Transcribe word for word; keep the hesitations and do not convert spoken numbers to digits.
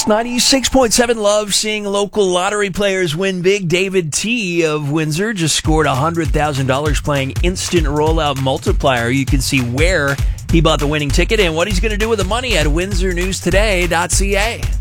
ninety-six point seven Love seeing local lottery players win big. David T. of Windsor just scored one hundred thousand dollars playing Instant Rollout Multiplier. You can see where he bought the winning ticket and what he's going to do with the money at windsor news today dot c a.